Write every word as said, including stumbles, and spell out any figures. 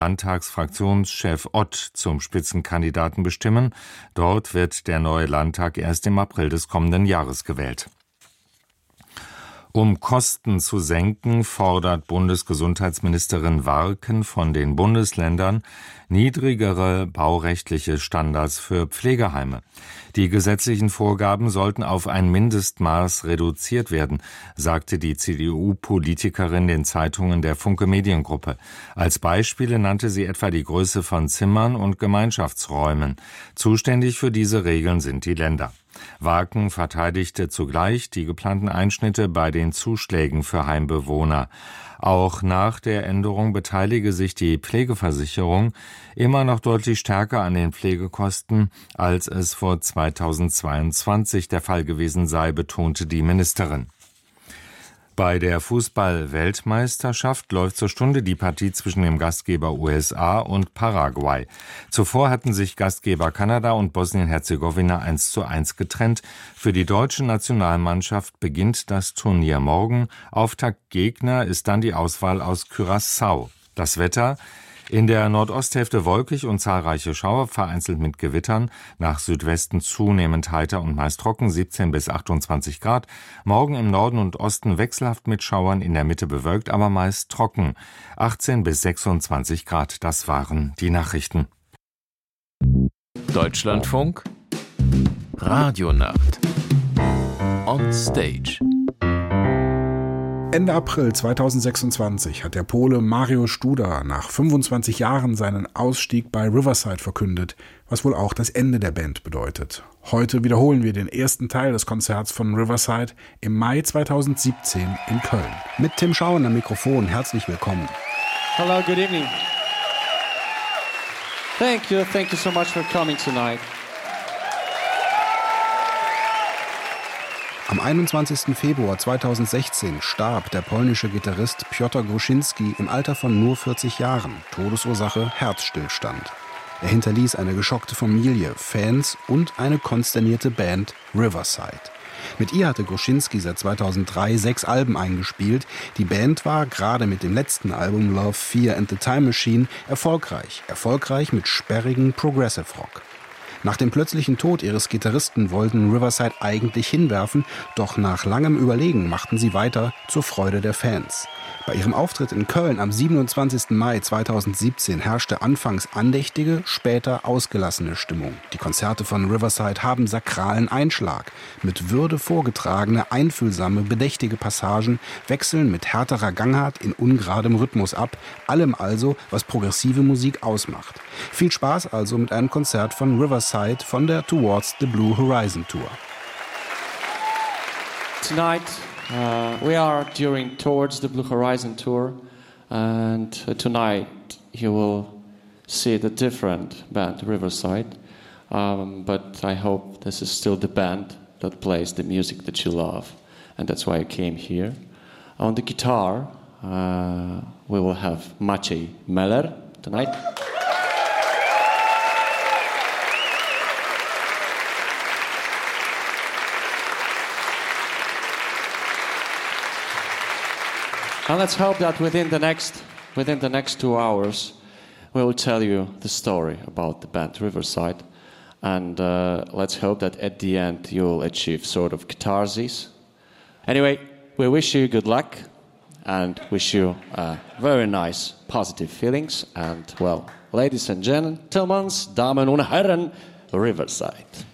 Landtagsfraktionschef Ott zum Spitzenkandidaten bestimmen. Dort wird der neue Landtag erst im April des kommenden Jahres gewählt. Um Kosten zu senken, fordert Bundesgesundheitsministerin Warken von den Bundesländern niedrigere baurechtliche Standards für Pflegeheime. Die gesetzlichen Vorgaben sollten auf ein Mindestmaß reduziert werden, sagte die C D U-Politikerin den Zeitungen der Funke Mediengruppe. Als Beispiele nannte sie etwa die Größe von Zimmern und Gemeinschaftsräumen. Zuständig für diese Regeln sind die Länder. Warken verteidigte zugleich die geplanten Einschnitte bei den Zuschlägen für Heimbewohner. Auch nach der Änderung beteilige sich die Pflegeversicherung immer noch deutlich stärker an den Pflegekosten, als es vor zweitausendzweiundzwanzig der Fall gewesen sei, betonte die Ministerin. Bei der Fußball-Weltmeisterschaft läuft zur Stunde die Partie zwischen dem Gastgeber U S A und Paraguay. Zuvor hatten sich Gastgeber Kanada und Bosnien-Herzegowina eins zu eins getrennt. Für die deutsche Nationalmannschaft beginnt das Turnier morgen. Auftaktgegner ist dann die Auswahl aus Curaçao. Das Wetter: in der Nordosthälfte wolkig und zahlreiche Schauer, vereinzelt mit Gewittern. Nach Südwesten zunehmend heiter und meist trocken, siebzehn bis achtundzwanzig Grad. Morgen im Norden und Osten wechselhaft mit Schauern, in der Mitte bewölkt, aber meist trocken. achtzehn bis sechsundzwanzig Grad, das waren die Nachrichten. Deutschlandfunk Radionacht On Stage. Ende April zweitausendsechsundzwanzig hat der Pole Mario Studa nach fünfundzwanzig Jahren seinen Ausstieg bei Riverside verkündet, was wohl auch das Ende der Band bedeutet. Heute wiederholen wir den ersten Teil des Konzerts von Riverside im Mai zweitausendsiebzehn in Köln. Mit Tim Schauen am Mikrofon, herzlich willkommen. Hello, good evening. Thank you, thank you so much for coming tonight. Am einundzwanzigsten Februar zweitausendsechzehn starb der polnische Gitarrist Piotr Gruszynski im Alter von nur vierzig Jahren. Todesursache Herzstillstand. Er hinterließ eine geschockte Familie, Fans und eine konsternierte Band, Riverside. Mit ihr hatte Gruszynski seit zweitausenddrei sechs Alben eingespielt. Die Band war gerade mit dem letzten Album Love, Fear and the Time Machine erfolgreich. Erfolgreich mit sperrigen Progressive Rock. Nach dem plötzlichen Tod ihres Gitarristen wollten Riverside eigentlich hinwerfen, doch nach langem Überlegen machten sie weiter zur Freude der Fans. Bei ihrem Auftritt in Köln am siebenundzwanzigsten Mai zweitausendsiebzehn herrschte anfangs andächtige, später ausgelassene Stimmung. Die Konzerte von Riverside haben sakralen Einschlag. Mit Würde vorgetragene, einfühlsame, bedächtige Passagen wechseln mit härterer Gangart in ungeradem Rhythmus ab. Allem also, was progressive Musik ausmacht. Viel Spaß also mit einem Konzert von Riverside von der Towards the Blue Horizon Tour. Tonight uh, we are during Towards the Blue Horizon Tour, and uh, tonight you will see the different band, Riverside, um, but I hope this is still the band that plays the music that you love, and that's why I came here. On the guitar uh, we will have Maciej Meller tonight. And let's hope that within the next within the next two hours, we will tell you the story about the band Riverside, and uh, let's hope that at the end you'll achieve sort of catharsis. Anyway, we wish you good luck and wish you uh, very nice, positive feelings. And well, ladies and gentlemen, Damen und Herren, Riverside.